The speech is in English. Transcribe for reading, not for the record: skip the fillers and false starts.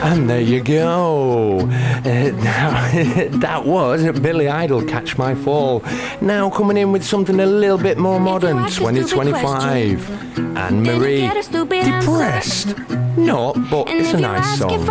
And there you go. That was Billy Idol, Catch My Fall. Now coming in with something a little bit more modern, 2025. Anne Marie, Depressed. No, but it's a nice song.